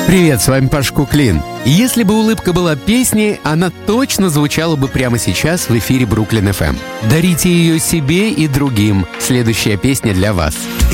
Привет, с вами Паш Куклин. Если бы улыбка была песней, она точно звучала бы прямо сейчас в эфире Бруклин FM. Дарите ее себе и другим. Следующая песня для вас.